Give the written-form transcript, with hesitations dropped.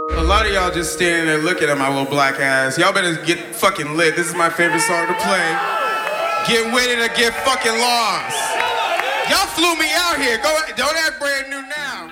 A lot of y'all just standing there looking at my little black ass. Y'all better get fucking lit. This is my favorite song to play. Get with it or get fucking lost. Y'all flew me out here. Don't act brand new now.